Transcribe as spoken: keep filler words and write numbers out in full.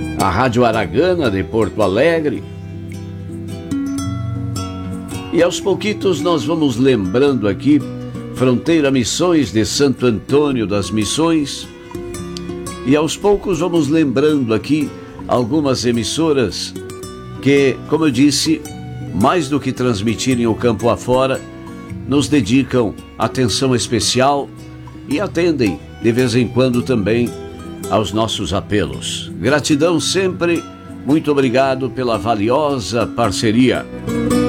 a Rádio Aragana de Porto Alegre. E aos pouquitos nós vamos lembrando aqui Fronteira Missões de Santo Antônio das Missões. E aos poucos vamos lembrando aqui algumas emissoras que, como eu disse, mais do que transmitirem o campo afora, nos dedicam atenção especial e atendem de vez em quando também aos nossos apelos. Gratidão sempre, muito obrigado pela valiosa parceria.